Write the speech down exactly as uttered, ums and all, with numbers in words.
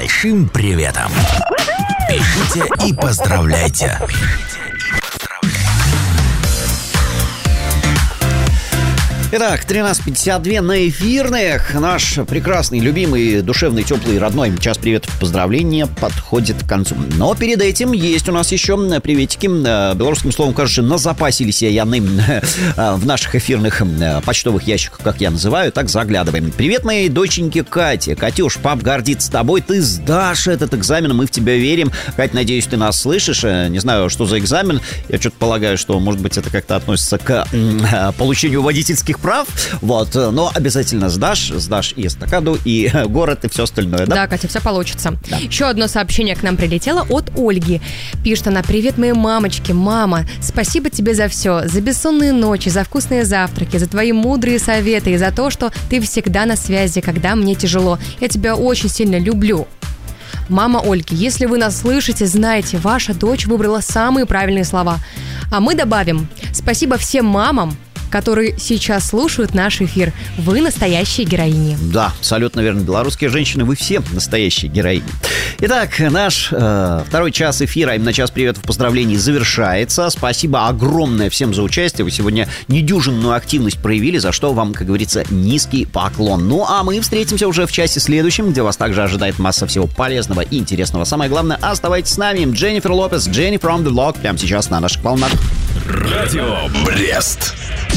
большим приветом. Пишите и поздравляйте. Итак, тринадцать пятьдесят два на эфирных. Наш прекрасный, любимый, душевный, теплый, родной час приветов, поздравления подходит к концу. Но перед этим есть у нас еще приветики. Белорусским словом, кажется, назапасились яны в наших эфирных почтовых ящиках, как я называю. Так, заглядываем. Привет моей доченьке Кате. Катюш, пап гордится тобой. Ты сдашь этот экзамен, мы в тебя верим. Кать, надеюсь, ты нас слышишь. Не знаю, что за экзамен. Я что-то полагаю, что, может быть, это как-то относится к получению водительских прав, вот, но обязательно сдашь, сдашь и эстакаду, и город, и все остальное, да? Да, Катя, все получится. Да. Еще одно сообщение к нам прилетело от Ольги. Пишет она: привет моей мамочке, мама, спасибо тебе за все, за бессонные ночи, за вкусные завтраки, за твои мудрые советы и за то, что ты всегда на связи, когда мне тяжело. Я тебя очень сильно люблю. Мама Ольги, если вы нас слышите, знайте, ваша дочь выбрала самые правильные слова. А мы добавим: спасибо всем мамам, которые сейчас слушают наш эфир. Вы настоящие героини. Да, абсолютно верно. Белорусские женщины, вы все настоящие героини. Итак, наш э, второй час эфира, именно час приветов, поздравлений, завершается. Спасибо огромное всем за участие. Вы сегодня недюжинную активность проявили, за что вам, как говорится, низкий поклон. Ну, а мы встретимся уже в часе следующем, где вас также ожидает масса всего полезного и интересного. Самое главное, оставайтесь с нами. Дженнифер Лопес, Jenny from the Block, прямо сейчас на наших волнах. Радио Брест.